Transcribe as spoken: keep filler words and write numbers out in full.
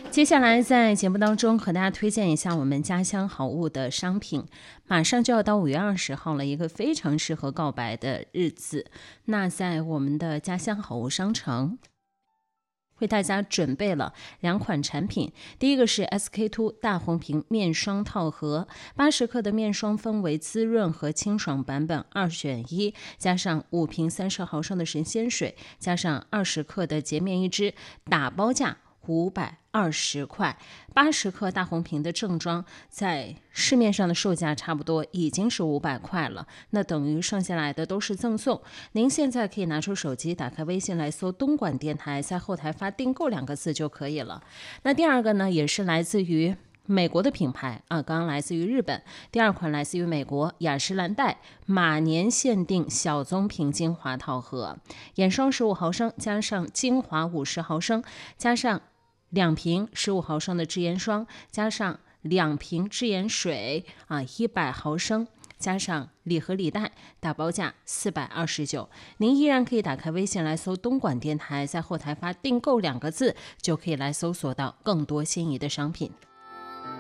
接下来在节目当中和大家推荐一下我们家乡好物的商品。马上就要到五月二十号了，一个非常适合告白的日子。那在我们的家乡好物商城，为大家准备了两款产品。第一个是 S K two 大红瓶面霜套盒，八十克的面霜分为滋润和清爽版本，二选一，加上五瓶三十毫升的神仙水，加上二十克的洁面一支，打包价五百二十块。八十克大红瓶的正装在市面上的售价差不多已经是五百块了，那等于剩下来的都是赠送。您现在可以拿出手机，打开微信来搜东莞电台，在后台发订购两个字就可以了。那第二个呢，也是来自于美国的品牌啊，刚刚来自于日本。第二款来自于美国雅诗兰黛马年限定小棕瓶精华套盒，眼霜十五毫升，加上精华五十毫升，加上两瓶十五毫升的制颜霜，加上两瓶制颜水啊，一百毫升，加上礼盒礼袋，打包价四百二十九。您依然可以打开微信来搜东莞电台，在后台发订购两个字，就可以来搜索到更多心仪的商品。